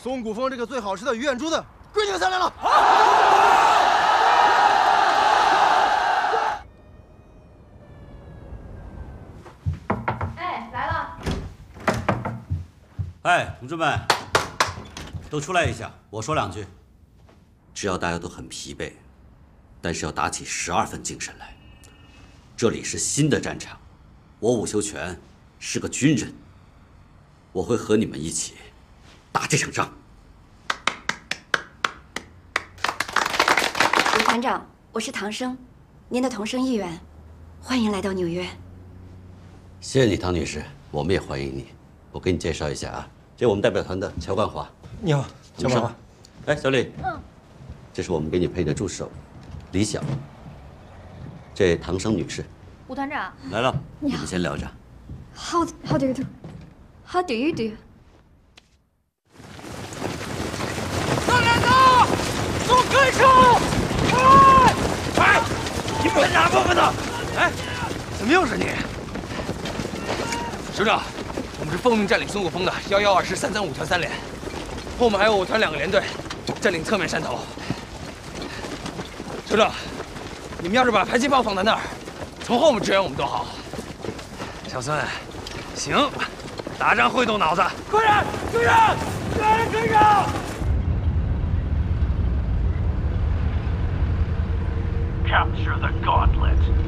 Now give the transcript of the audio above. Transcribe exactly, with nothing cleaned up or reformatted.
松骨峰这个最好吃的鱼眼珠子，归你们三连了。 哎，来了。 哎，同志们，都出来一下，我说两句。只要大家都很疲惫，但是要打起十二分精神来。这里是新的战场，我武修拳是个军人，我会和你们一起打这场仗。 吴团长，我是唐生，您的同生议员，欢迎来到纽约。 谢谢你，唐女士，我们也欢迎你。我给你介绍一下啊，这是我们代表团的乔冠华。 你好，乔冠华。 哎，小李。 嗯。 这是我们给你配的助手，李晓。这唐生女士。 吴团长。 来了， 你好。 你们先聊着。 How how do you do? How do you do? 大两个，做对手！哎哎，你们哪部分的？哎，怎么又是你？首长，我们是奉命占领松骨峰的幺幺二师三三五团三连，后面还有我团两个连队，占领侧面山头。首长，你们要是把迫击炮放在那儿，从后面支援我们多好。小孙，行，打仗会动脑子，快点，追上，来人追上！ Capture the gauntlet.